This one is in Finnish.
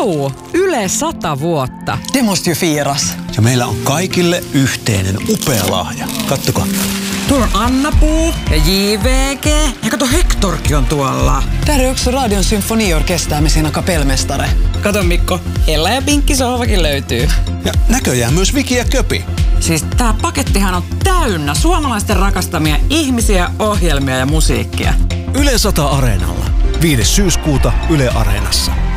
Yle 100 vuotta. Det måste ju firas. Ja meillä on kaikille yhteinen upea lahja. Kattokaa. Tuolla on Anna-Puu ja JVG. Ja kato, Hectorkin on tuolla. Där är också Radion symfoniorkester med sina kapellmästare. Kato Mikko, Ella ja Pinkki sohvakin löytyy. Ja näköjään myös Viki ja Köpi. Siis tää pakettihan on täynnä suomalaisten rakastamia ihmisiä, ohjelmia ja musiikkia. Yle 100 Areenalla. 5. syyskuuta Yle Areenassa.